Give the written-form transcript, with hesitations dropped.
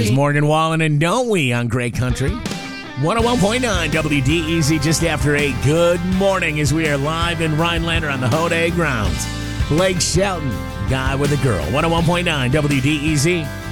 is Morgan Wallen and Don't We on Great Country. 101.9 WDEZ just after 8. Good morning as we are live in Rhinelander on the Hode grounds. Blake Shelton, Guy with a Girl. 101.9 WDEZ.